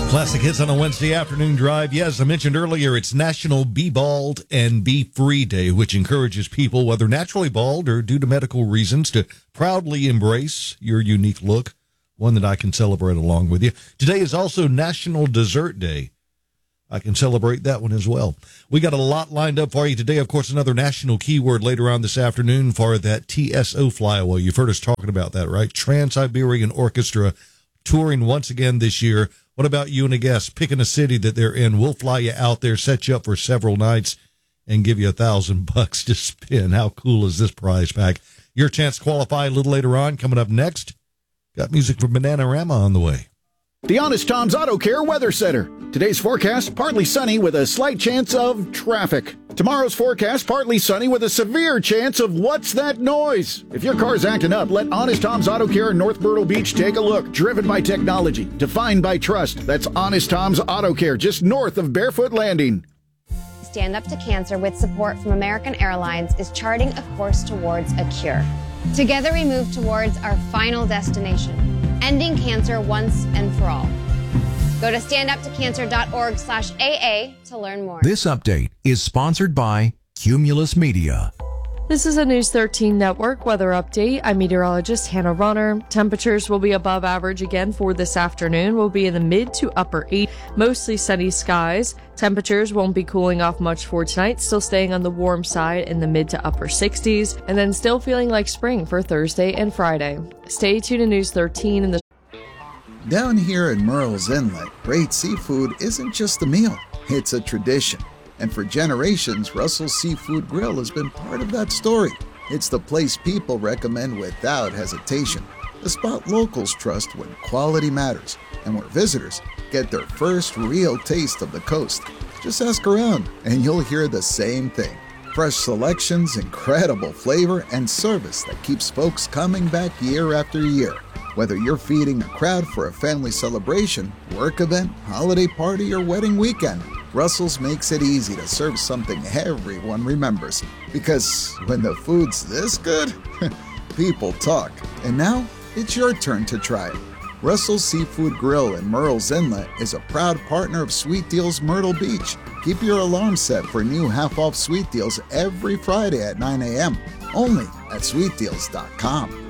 Classic hits on a Wednesday afternoon drive. Yes, I mentioned earlier, it's National Be Bald and Be Free Day, which encourages people, whether naturally bald or due to medical reasons, to proudly embrace your unique look, one that I can celebrate along with you. Today is also National Dessert Day. I can celebrate that one as well. We got a lot lined up for you today. Of course, another national keyword later on this afternoon for that TSO flyaway. You've heard us talking about that, right? Trans-Siberian Orchestra touring once again this year. What about you and a guest picking a city that they're in? We'll fly you out there, set you up for several nights, and give you $1,000 to spin. How cool is this prize pack? Your chance to qualify a little later on. Coming up next, got music from Bananarama on the way. The Honest Tom's Auto Care Weather Center. Today's forecast, partly sunny with a slight chance of traffic. Tomorrow's forecast, partly sunny with a severe chance of what's that noise? If your car's acting up, let Honest Tom's Auto Care in North Myrtle Beach take a look. Driven by technology, defined by trust. That's Honest Tom's Auto Care, just north of Barefoot Landing. Stand Up to Cancer, with support from American Airlines, is charting a course towards a cure. Together we move towards our final destination, ending cancer once and for all. Go to standuptocancer.org/AA to learn more. This update is sponsored by Cumulus Media. This is a News 13 Network weather update. I'm meteorologist Hannah Ronner. Temperatures will be above average again for this afternoon. We'll be in the mid to upper 80s, mostly sunny skies. Temperatures won't be cooling off much for tonight, still staying on the warm side in the mid to upper 60s, and then still feeling like spring for Thursday and Friday. Stay tuned to News 13 in the Down here in Murrells Inlet, great seafood isn't just a meal, it's a tradition. And for generations, Russell's Seafood Grill has been part of that story. It's the place people recommend without hesitation, the spot locals trust when quality matters, and where visitors get their first real taste of the coast. Just ask around, and you'll hear the same thing. Fresh selections, incredible flavor, and service that keeps folks coming back year after year. Whether you're feeding a crowd for a family celebration, work event, holiday party, or wedding weekend, Russell's makes it easy to serve something everyone remembers. Because when the food's this good, people talk. And now, it's your turn to try it. Russell's Seafood Grill in Murrells Inlet is a proud partner of Sweet Deals Myrtle Beach. Keep your alarm set for new half-off sweet deals every Friday at 9 a.m. Only at sweetdeals.com.